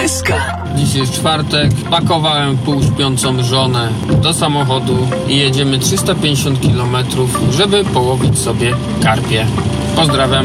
Tryska. Dziś jest czwartek, pakowałem półśpiącą żonę do samochodu i jedziemy 350 km, żeby połowić sobie karpie. Pozdrawiam.